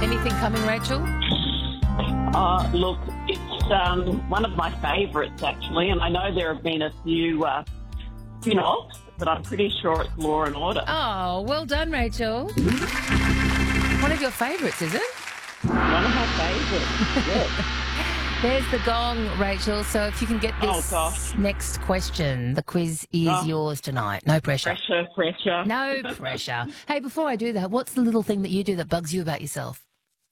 Anything coming, Rachel? Look, it's one of my favourites, actually, and I know there have been a few spin-offs, but I'm pretty sure it's Law and Order. Oh, well done, Rachel. One of your favourites, is it? One of my favourites, yes. There's the gong, Rachel. So if you can get this next question, the quiz is yours tonight. No pressure. Pressure. No pressure. Hey, before I do that, what's the little thing that you do that bugs you about yourself?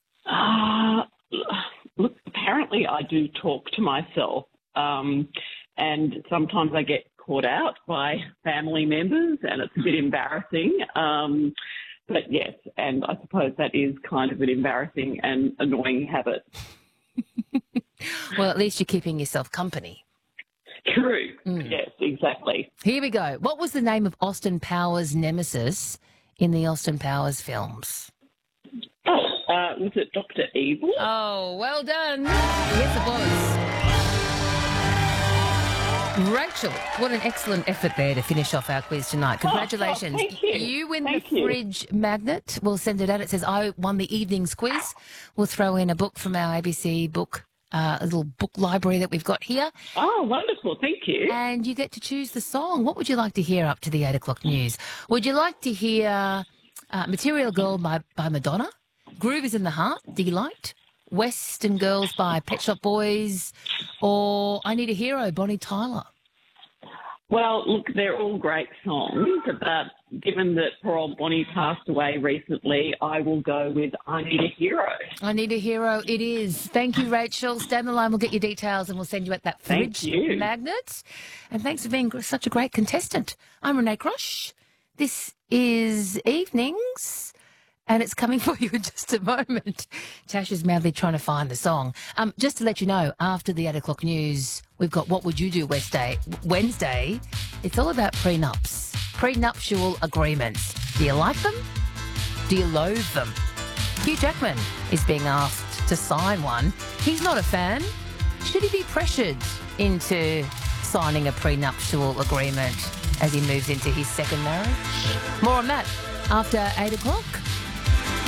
Look, apparently I do talk to myself, and sometimes I get caught out by family members, and it's a bit embarrassing. But yes, and I suppose that is kind of an embarrassing and annoying habit. Well, at least you're keeping yourself company. True. Yes, exactly. Here we go. What was the name of Austin Powers' nemesis in the Austin Powers films? Was it Dr. Evil? Oh, well done. Yes, it was. Rachel, what an excellent effort there to finish off our quiz tonight. Congratulations. Thank you. You win the fridge magnet. We'll send it out. It says, I won the evening's quiz. We'll throw in a book from our ABC book, a little book library that we've got here. Oh, wonderful. Thank you. And you get to choose the song. What would you like to hear up to the 8 o'clock news? Would you like to hear Material Girl by Madonna? Groove is in the Heart, Delight, Western Girls by Pet Shop Boys, or I Need a Hero, Bonnie Tyler? Well, look, they're all great songs, but given that poor old Bonnie passed away recently, I will go with I Need a Hero. I Need a Hero it is. Thank you, Rachel. Stay on the line. We'll get your details and we'll send you out that fridge magnet. And thanks for being such a great contestant. I'm Renee Crush. This is Evenings. And it's coming for you in just a moment. Tash is madly trying to find the song. Just to let you know, after the 8 o'clock news, we've got What Would You Do Wednesday. It's all about prenups, prenuptial agreements. Do you like them? Do you loathe them? Hugh Jackman is being asked to sign one. He's not a fan. Should he be pressured into signing a prenuptial agreement as he moves into his second marriage? More on that after 8 o'clock.